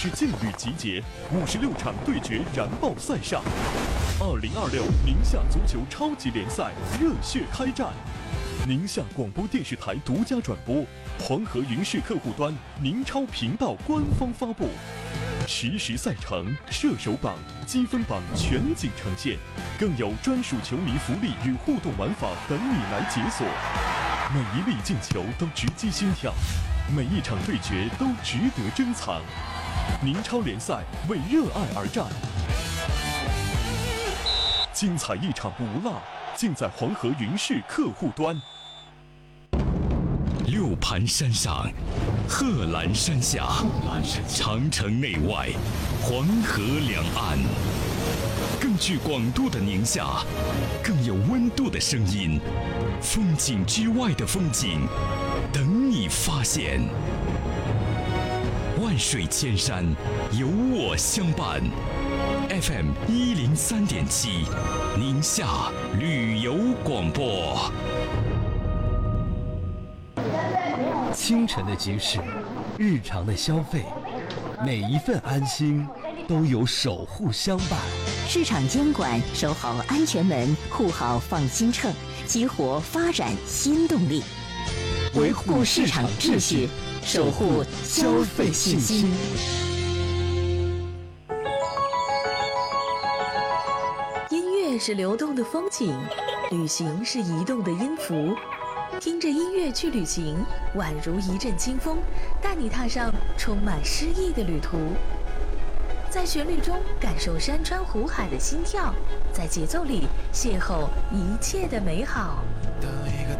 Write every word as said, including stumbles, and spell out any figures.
之劲旅集结，五十六场对决燃爆赛上。二零二六宁夏足球超级联赛热血开战，宁夏广播电视台独家转播，黄河云视客户端、宁超频道官方发布。实时赛程、射手榜、积分榜全景呈现，更有专属球迷福利与互动玩法等你来解锁。每一粒进球都直击心跳，每一场对决都值得珍藏。宁超联赛为热爱而战，精彩一场不落，尽在黄河云视客户端。 六盘山上，贺兰山下，长城内外，黄河两岸，更具广度的宁夏，更有温度的声音，风景之外的风景，等你发现。万水千山，有我相伴。F M 一零三点七，宁夏旅游广播。 清晨的集市，日常的消费，每一份安心都有守护相伴。 市场监管，守好安全门，护好放心秤，激活发展新动力，维护市场秩序，守护消费信心。 音乐是流动的风景，旅行是移动的音符。听着音乐去旅行，宛如一阵清风，带你踏上充满诗意的旅途。在旋律中感受山川湖海的心跳，在节奏里邂逅一切的美好。